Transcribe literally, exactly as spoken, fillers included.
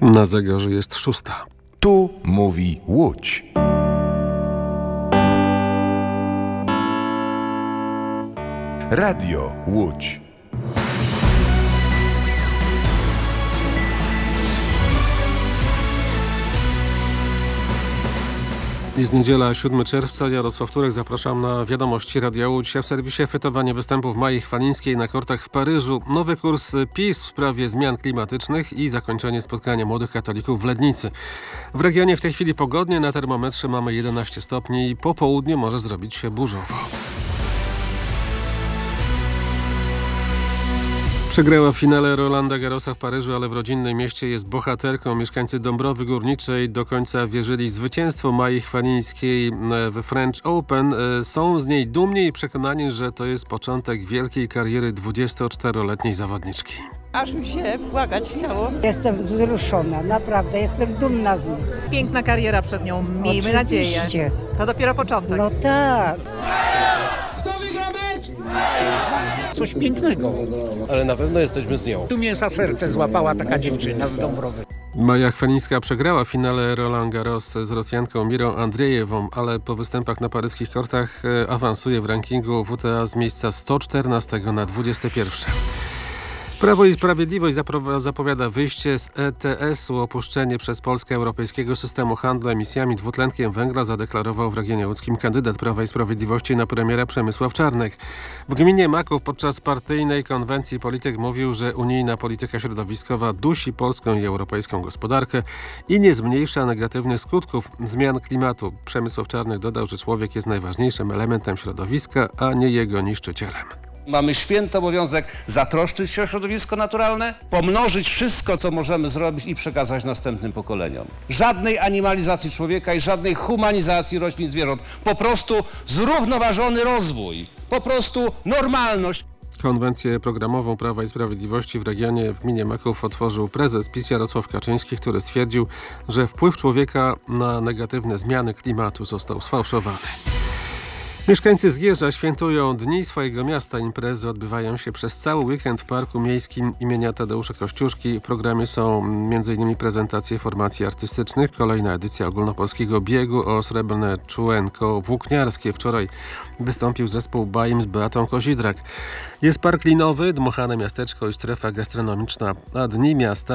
Na zegarze jest szósta. Tu mówi Łódź. Radio Łódź. Jest niedziela, siódmego czerwca. Jarosław Turek, zapraszam na wiadomości Radia Łódź. W serwisie fetowanie występów Mai Chwalińskiej na kortach w Paryżu. Nowy kurs PiS w sprawie zmian klimatycznych i zakończenie spotkania młodych katolików w Lednicy. W regionie w tej chwili pogodnie, na termometrze mamy jedenaście stopni i po południu może zrobić się burzowo. Przegrała w finale Rolanda Garrosa w Paryżu, ale w rodzinnym mieście jest bohaterką. Mieszkańcy Dąbrowy Górniczej do końca wierzyli w zwycięstwo Mai Chwalińskiej w French Open. Są z niej dumni i przekonani, że to jest początek wielkiej kariery dwudziestoczteroletniej zawodniczki. Aż mi się płakać chciało. Jestem wzruszona, naprawdę, jestem dumna z niej. Piękna kariera przed nią, miejmy Oczywiście. nadzieję. To dopiero początek. No tak. Coś pięknego. Ale na pewno jesteśmy z nią. Tu mięsa serce złapała taka dziewczyna z Dąbrowy. Maja Chwalińska przegrała w finale Roland Garros z Rosjanką Mirą Andrzejewą, ale po występach na paryskich kortach awansuje w rankingu W T A z miejsca sto czternastego na dwudzieste pierwsze. Prawo i Sprawiedliwość zapowiada wyjście z E T S-u. Opuszczenie przez Polskę europejskiego systemu handlu emisjami dwutlenkiem węgla zadeklarował w regionie łódzkim kandydat Prawa i Sprawiedliwości na premiera Przemysław Czarnek. W gminie Maków podczas partyjnej konwencji polityk mówił, że unijna polityka środowiskowa dusi polską i europejską gospodarkę i nie zmniejsza negatywnych skutków zmian klimatu. Przemysław Czarnek dodał, że człowiek jest najważniejszym elementem środowiska, a nie jego niszczycielem. Mamy święty obowiązek zatroszczyć się o środowisko naturalne, pomnożyć wszystko, co możemy zrobić i przekazać następnym pokoleniom. Żadnej animalizacji człowieka i żadnej humanizacji roślin, zwierząt. Po prostu zrównoważony rozwój. Po prostu normalność. Konwencję programową Prawa i Sprawiedliwości w regionie w gminie Maków otworzył prezes PiS Jarosław Kaczyński, który stwierdził, że wpływ człowieka na negatywne zmiany klimatu został sfałszowany. Mieszkańcy Zgierza świętują dni swojego miasta. Imprezy odbywają się przez cały weekend w Parku Miejskim imienia Tadeusza Kościuszki. W programie są między innymi prezentacje formacji artystycznych, kolejna edycja ogólnopolskiego biegu o srebrne czółenko włókniarskie. Wczoraj wystąpił zespół Baim z Beatą Kozidrak. Jest park linowy, dmuchane miasteczko i strefa gastronomiczna, a dni miasta